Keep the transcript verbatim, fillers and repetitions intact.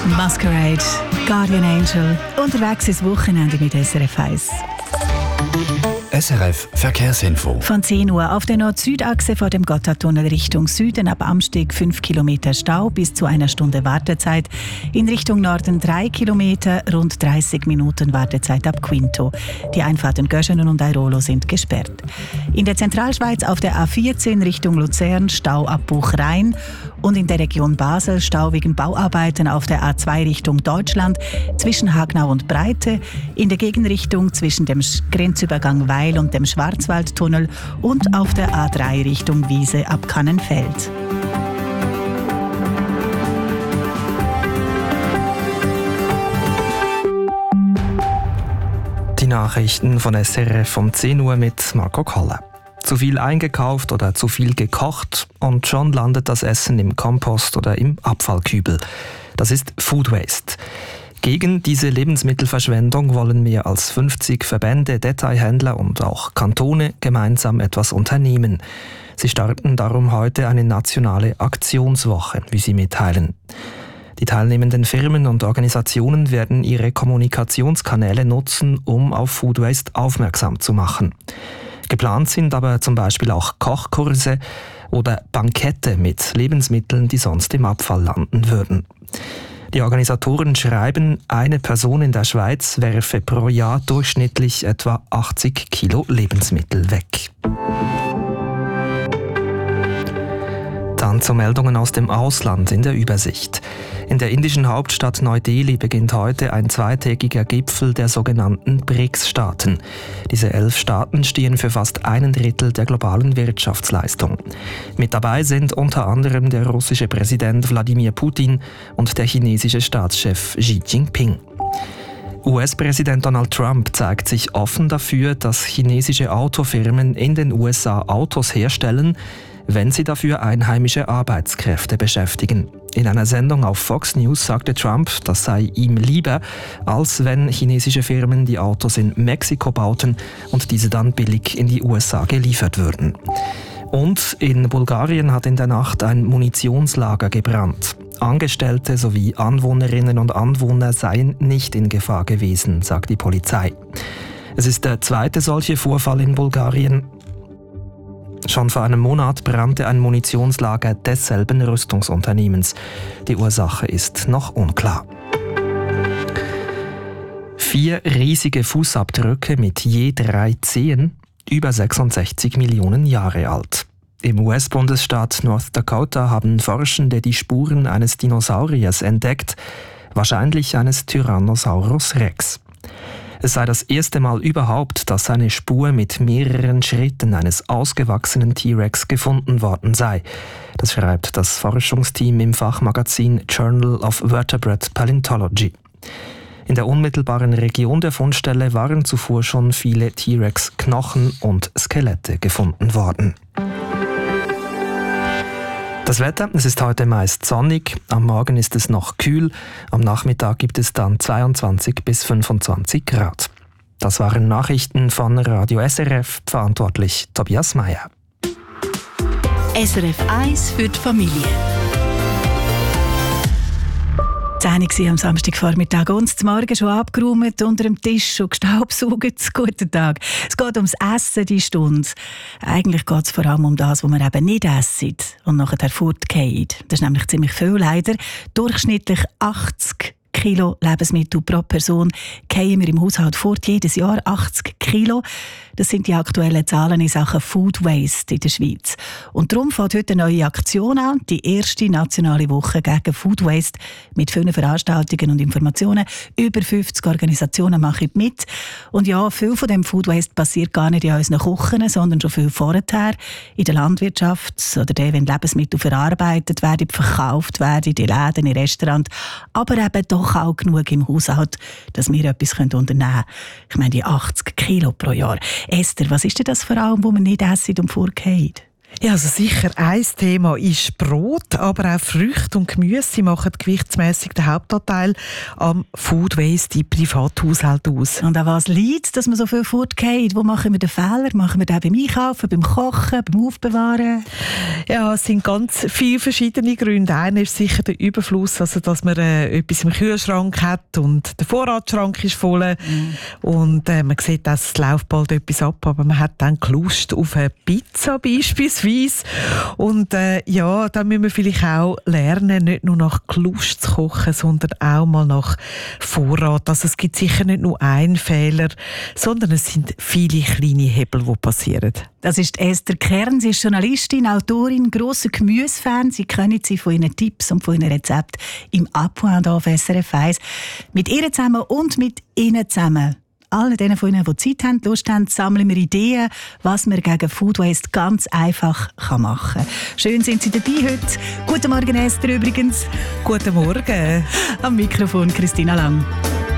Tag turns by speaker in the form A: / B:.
A: Masquerade, Guardian Angel, unterwegs ins Wochenende mit S R F eins.
B: S R F Verkehrsinfo.
A: Von zehn Uhr auf der Nord-Süd-Achse vor dem Gotthardtunnel Richtung Süden ab Amsteg fünf Kilometer Stau bis zu einer Stunde Wartezeit. In Richtung Norden drei Kilometer, rund dreißig Minuten Wartezeit ab Quinto. Die Einfahrten Göschenen und Airolo sind gesperrt. In der Zentralschweiz auf der A vierzehn Richtung Luzern Stau ab Buchrhein. Und in der Region Basel Stau wegen Bauarbeiten auf der A zwei Richtung Deutschland zwischen Hagnau und Breite, in der Gegenrichtung zwischen dem Grenzübergang Weil und dem Schwarzwaldtunnel und auf der A drei Richtung Wiese ab Kannenfeld.
C: Die Nachrichten von S R F um zehn Uhr mit Marco Koller. Zu viel eingekauft oder zu viel gekocht und schon landet das Essen im Kompost oder im Abfallkübel. Das ist Food Waste. Gegen diese Lebensmittelverschwendung wollen mehr als fünfzig Verbände, Detailhändler und auch Kantone gemeinsam etwas unternehmen. Sie starten darum heute eine nationale Aktionswoche, wie sie mitteilen. Die teilnehmenden Firmen und Organisationen werden ihre Kommunikationskanäle nutzen, um auf Food Waste aufmerksam zu machen. Geplant sind aber zum Beispiel auch Kochkurse oder Bankette mit Lebensmitteln, die sonst im Abfall landen würden. Die Organisatoren schreiben, eine Person in der Schweiz werfe pro Jahr durchschnittlich etwa achtzig Kilo Lebensmittel weg. Dann zu Meldungen aus dem Ausland in der Übersicht. In der indischen Hauptstadt Neu-Delhi beginnt heute ein zweitägiger Gipfel der sogenannten B R I C S-Staaten. Diese elf Staaten stehen für fast ein Drittel der globalen Wirtschaftsleistung. Mit dabei sind unter anderem der russische Präsident Wladimir Putin und der chinesische Staatschef Xi Jinping. U S-Präsident Donald Trump zeigt sich offen dafür, dass chinesische Autofirmen in den U S A Autos herstellen, wenn sie dafür einheimische Arbeitskräfte beschäftigen. In einer Sendung auf Fox News sagte Trump, das sei ihm lieber, als wenn chinesische Firmen die Autos in Mexiko bauten und diese dann billig in die U S A geliefert würden. Und in Bulgarien hat in der Nacht ein Munitionslager gebrannt. Angestellte sowie Anwohnerinnen und Anwohner seien nicht in Gefahr gewesen, sagt die Polizei. Es ist der zweite solche Vorfall in Bulgarien. Schon vor einem Monat brannte ein Munitionslager desselben Rüstungsunternehmens. Die Ursache ist noch unklar. Vier riesige Fußabdrücke mit je drei Zehen, über sechsundsechzig Millionen Jahre alt. Im U S-Bundesstaat North Dakota haben Forschende die Spuren eines Dinosauriers entdeckt, wahrscheinlich eines Tyrannosaurus Rex. Es sei das erste Mal überhaupt, dass eine Spur mit mehreren Schritten eines ausgewachsenen T-Rex gefunden worden sei. Das schreibt das Forschungsteam im Fachmagazin Journal of Vertebrate Paleontology. In der unmittelbaren Region der Fundstelle waren zuvor schon viele T-Rex-Knochen und Skelette gefunden worden. Das Wetter, es ist heute meist sonnig, am Morgen ist es noch kühl, am Nachmittag gibt es dann zweiundzwanzig bis fünfundzwanzig Grad. Das waren Nachrichten von Radio S R F, verantwortlich Tobias Meyer.
A: S R F eins für die Familie. zehn Uhr am Samstagvormittag und zum Morgen schon abgeräumt, unter dem Tisch schon gestaubsaugt. Guten Tag. Es geht ums Essen, die Stunde. Eigentlich geht es vor allem um das, was wir eben nicht essen und nachher fortgehen. Das ist nämlich ziemlich viel, leider. Durchschnittlich achtzig Kilo Lebensmittel pro Person fallen wir im Haushalt fort. Jedes Jahr achtzig Kilo. Das sind die aktuellen Zahlen in Sachen Food Waste in der Schweiz. Und darum fängt heute eine neue Aktion an, die erste nationale Woche gegen Food Waste mit vielen Veranstaltungen und Informationen. Über fünfzig Organisationen machen mit. Und ja, viel von dem Food Waste passiert gar nicht in unseren Küchen, sondern schon viel vorher in der Landwirtschaft oder der, wenn Lebensmittel verarbeitet werden, verkauft werden, in den Läden, in Restaurants. Aber eben doch auch genug im Haushalt, dass wir etwas unternehmen können. Ich meine, die achtzig Kilo pro Jahr. Esther, was ist denn das vor allem, wo man nicht essen und vorgehen?
D: Ja, also sicher ein Thema ist Brot, aber auch Früchte und Gemüse. Sie machen gewichtsmässig den Hauptanteil am Food Waste in Privathaushalten aus.
A: Und an was liegt, dass man so viel fortgeht? Wo machen wir den Fehler? Machen wir den beim Einkaufen, beim Kochen, beim Aufbewahren?
D: Ja, es sind ganz viele verschiedene Gründe. Einer ist sicher der Überfluss, also dass man äh, etwas im Kühlschrank hat und der Vorratsschrank ist voll. Mhm. Und äh, man sieht, dass es läuft bald etwas ab, aber man hat dann Lust auf eine Pizza beispielsweise. Und äh, ja, da müssen wir vielleicht auch lernen, nicht nur nach Lust zu kochen, sondern auch mal nach Vorrat. Also es gibt sicher nicht nur einen Fehler, sondern es sind viele kleine Hebel, die passieren.
A: Das ist Esther Kern. Sie ist Journalistin, Autorin, grosser Gemüsefan. Sie kennen sie von ihren Tipps und von ihren Rezepten im Appoint auf S R F eins. Mit ihr zusammen und mit ihnen zusammen. Alle denen von Ihnen, die Zeit haben, Lust haben, sammeln wir Ideen, was man gegen Food Waste ganz einfach machen kann. Schön sind Sie dabei heute. Guten Morgen, Esther, übrigens.
D: Guten Morgen.
A: Am Mikrofon Christina Lang.